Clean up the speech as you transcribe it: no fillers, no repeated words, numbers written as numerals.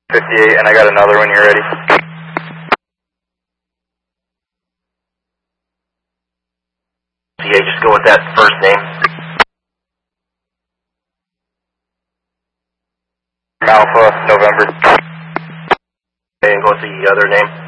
58, and I got another when you're ready. Yeah, just go with that first name. Alpha, November. And go with the other name.